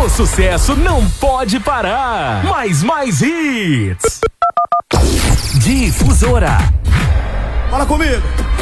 O sucesso não pode parar. Mais hits. Difusora. Fala comigo.